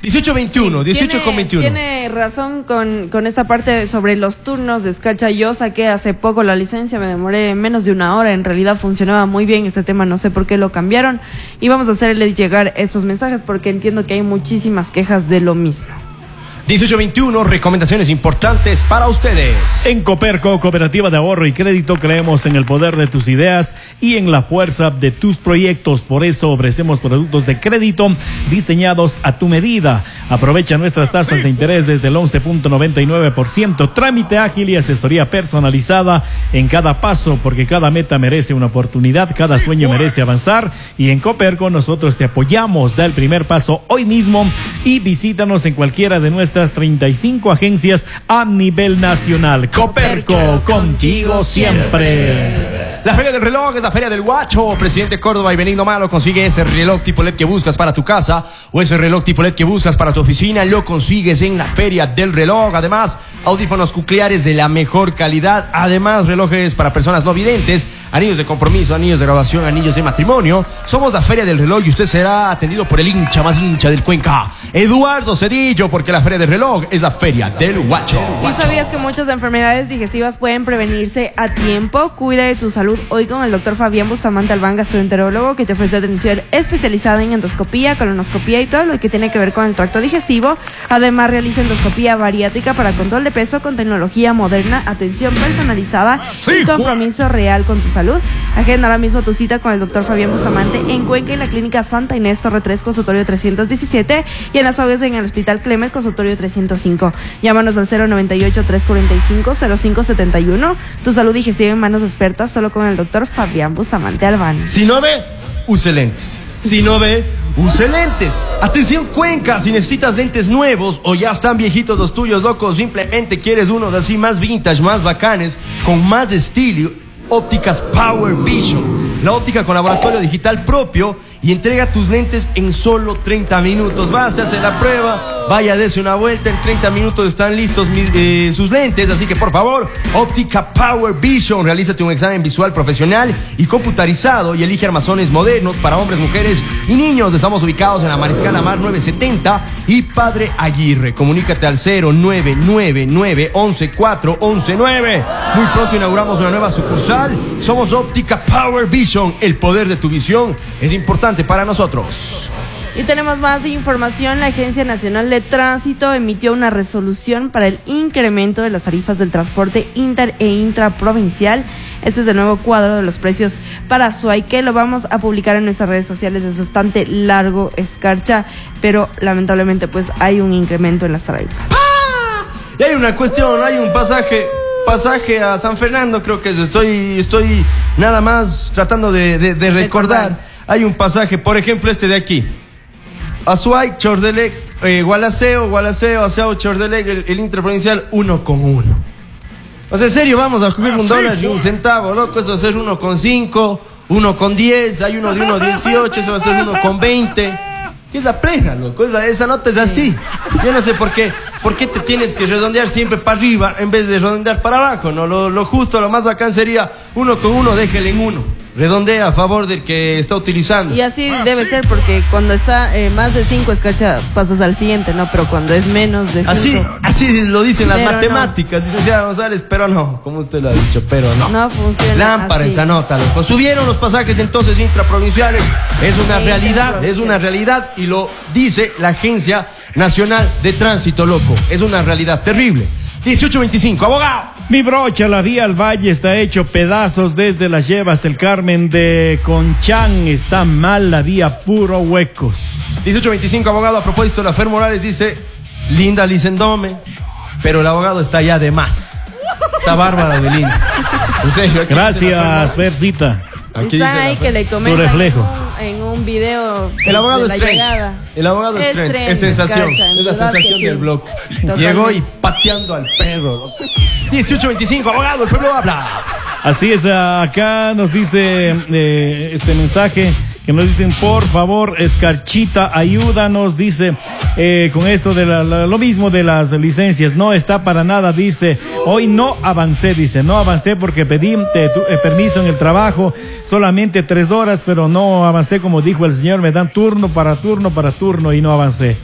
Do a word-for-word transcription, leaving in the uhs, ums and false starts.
dieciocho veintiuno, Sí, dieciocho tiene, con veintiuno. Tiene razón con, con esta parte sobre los turnos de escarcha. Yo saqué hace poco la licencia, me demoré menos de una hora. En realidad funcionaba muy bien este tema, no sé por qué lo cambiaron. Y vamos a hacerles llegar estos mensajes porque entiendo que hay muchísimas quejas de lo mismo. dieciocho veintiuno, recomendaciones importantes para ustedes. En Coperco, Cooperativa de Ahorro y Crédito, creemos en el poder de tus ideas y en la fuerza de tus proyectos. Por eso ofrecemos productos de crédito diseñados a tu medida. Aprovecha nuestras tasas de interés desde el once punto noventa y nueve por ciento. Trámite ágil y asesoría personalizada en cada paso, porque cada meta merece una oportunidad, cada sueño merece avanzar. Y en Coperco nosotros te apoyamos. Da el primer paso hoy mismo y visítanos en cualquiera de nuestras treinta y cinco agencias a nivel nacional. Coperco, contigo siempre. La Feria del Reloj es la Feria del Guacho. Presidente Córdoba y Benigno Malo, consigue ese reloj tipo L E D que buscas para tu casa o ese reloj tipo L E D que buscas para tu oficina. Lo consigues en la Feria del Reloj. Además, audífonos cucleares de la mejor calidad. Además, relojes para personas no videntes, anillos de compromiso, anillos de graduación, anillos de matrimonio. Somos la Feria del Reloj y usted será atendido por el hincha más hincha del Cuenca, Eduardo Cedillo, porque la Feria del Reloj es la Feria del Guacho. ¿Y sabías que muchas enfermedades digestivas pueden prevenirse a tiempo? Cuida de tu salud hoy con el doctor Fabián Bustamante Albán, gastroenterólogo, que te ofrece atención especializada en endoscopía, colonoscopía y todo lo que tiene que ver con el tracto digestivo. Además, realiza endoscopía bariátrica para control de peso con tecnología moderna, atención personalizada y compromiso real con tu salud. Agenda ahora mismo tu cita con el doctor Fabián Bustamante en Cuenca, en la clínica Santa Inés Torre tres, consultorio trescientos diecisiete, y en Las Hogues en el Hospital Clemet, consultorio trescientos cinco. Llámanos al cero noventa y ocho, trescientos cuarenta y cinco, cero cinco setenta y uno. Tu salud digestiva en manos expertas, solo con el doctor Fabián Bustamante Albán. Si no ve, use lentes. Si no ve, use lentes. Atención Cuenca, si necesitas lentes nuevos o ya están viejitos los tuyos, loco, simplemente quieres uno de así más vintage, más bacanes, con más estilo, Ópticas Power Vision. La óptica con laboratorio digital propio y entrega tus lentes en solo treinta minutos. Va, se hace la prueba, vaya, dese una vuelta, en treinta minutos están listos mis, eh, sus lentes, así que por favor, Óptica Power Vision, realízate un examen visual profesional y computarizado y elige armazones modernos para hombres, mujeres y niños. Estamos ubicados en la Mariscal Amar novecientos setenta y Padre Aguirre. Comunícate al cero nueve nueve nueve, once cuatro, once nueve. Muy pronto inauguramos una nueva sucursal. Somos Óptica Power Vision, el poder de tu visión es importante para nosotros. Y tenemos más información. La Agencia Nacional de Tránsito emitió una resolución para el incremento de las tarifas del transporte inter e intraprovincial. Este es el nuevo cuadro de los precios para Suayque. Lo vamos a publicar en nuestras redes sociales. Es bastante largo, escarcha, pero lamentablemente pues hay un incremento en las tarifas. ¡Ah! Y hay una cuestión, hay un pasaje pasaje a San Fernando, creo que estoy estoy nada más tratando de, de, de recordar. Hay un pasaje, por ejemplo, este de aquí. Azuay, Chordelec, eh, Gualaceo, Gualaceo, Aseo, Chordelec, el, el interprovincial, uno con uno. O sea, en serio, vamos a coger un dólar y un centavo, loco, eso va a ser uno con cinco, uno con diez, hay uno de uno dieciocho, eso va a ser uno con veinte. ¿Qué es la pleja, loco? Esa, esa nota es así. Yo no sé por qué, por qué te tienes que redondear siempre para arriba en vez de redondear para abajo, ¿no? Lo, lo justo, lo más bacán sería uno con uno, déjele en uno. Redondea a favor del que está utilizando. Y así ah, debe sí. ser, porque cuando está eh, más de cinco escarcha pasas al siguiente, ¿no? Pero cuando es menos de cinco... Así, así lo dicen las pero matemáticas, no. Licenciada González, pero no, como usted lo ha dicho, pero no. No funciona Lámpara así. esa nota, loco. Subieron los pasajes entonces intraprovinciales. Es una realidad, es una realidad y lo dice la Agencia Nacional de Tránsito, loco. Es una realidad terrible. dieciocho veinticinco, abogado. Mi brocha, la vía al Valle está hecho pedazos desde Las Llevas del Carmen de Conchán. Está mal la vía, puro huecos. dieciocho veinticinco, abogado. A propósito, la Fer Morales dice, linda Licendome, pero el abogado está ya de más. Está bárbaro de linda. En serio. Gracias, Fercita. Aquí está ahí que le comentan su reflejo. En un, en un video. El abogado de es la tren. llegada. El abogado es, es tren. tren. Es sensación. Cacha, es la sensación del blog. Totalmente. Llegó y pateando al perro. dieciocho veinticinco, abogado, el pueblo habla. Así es, acá nos dice eh, este mensaje que nos dicen, por favor, Escarchita, ayúdanos, dice, eh, con esto de la, la, lo mismo de las licencias, no está para nada, dice, hoy no avancé, dice, no avancé porque pedí te, tu, eh, permiso en el trabajo, solamente tres horas, pero no avancé, como dijo el señor, me dan turno para turno para turno y no avancé.